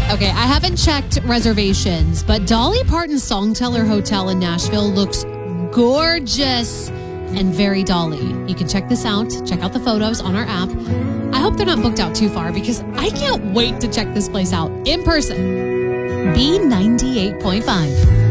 Okay, I haven't checked reservations, but Dolly Parton's Songteller Hotel in Nashville looks gorgeous and very Dolly. You can check this out. Check out the photos on our app. I hope they're not booked out too far because I can't wait to check this place out in person. B98.5.